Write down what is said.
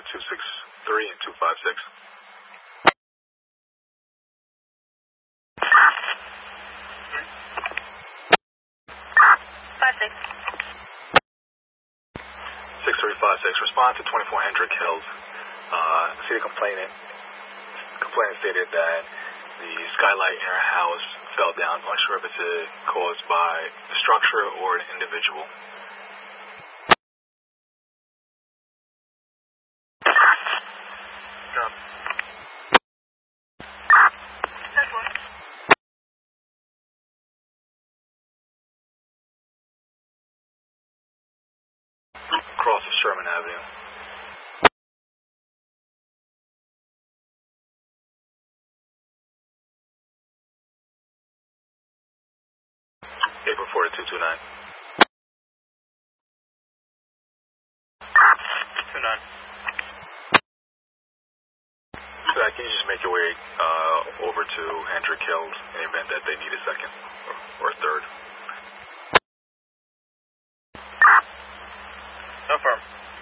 263 and 256. 6356, respond to 24 Hendrick Hills. See the complainant. Complainant stated that the skylight in her house fell down, unsure if it's caused by the structure or an individual. Across of Sherman Avenue. April 4 to 229. 29. So can you just make your way over to Hendrick Hills in the event that they need a second or a third? No problem.